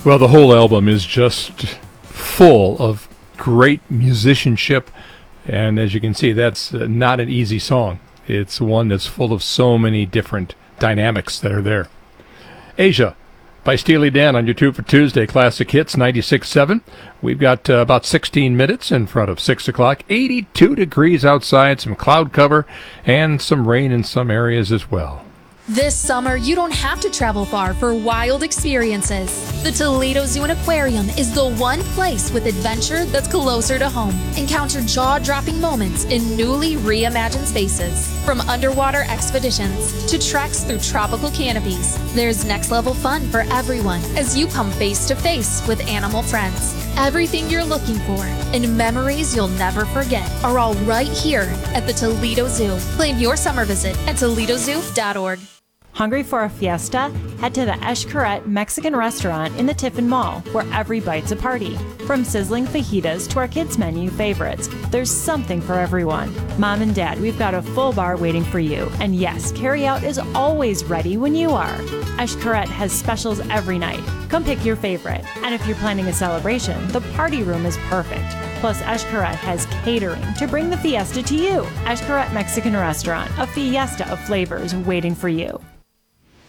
Well, the whole album is just full of great musicianship, and as you can see, that's not an easy song. It's one that's full of so many different dynamics that are there. Asia by Steely Dan on your 2 for Tuesday Classic Hits 96.7. We've got about 16 minutes in front of 6 o'clock. 82 degrees outside, some cloud cover, and some rain in some areas as well. This summer, you don't have to travel far for wild experiences. The Toledo Zoo and Aquarium is the one place with adventure that's closer to home. Encounter jaw-dropping moments in newly reimagined spaces. From underwater expeditions to treks through tropical canopies, there's next-level fun for everyone as you come face-to-face with animal friends. Everything you're looking for and memories you'll never forget are all right here at the Toledo Zoo. Plan your summer visit at toledozoo.org. Hungry for a fiesta? Head to the Xcaret Mexican restaurant in the Tiffin Mall, where every bite's a party. From sizzling fajitas to our kids' menu favorites, there's something for everyone. Mom and Dad, we've got a full bar waiting for you. And yes, carryout is always ready when you are. Xcaret has specials every night. Come pick your favorite. And if you're planning a celebration, the party room is perfect. Plus, Xcaret has catering to bring the fiesta to you. Xcaret Mexican Restaurant, a fiesta of flavors waiting for you.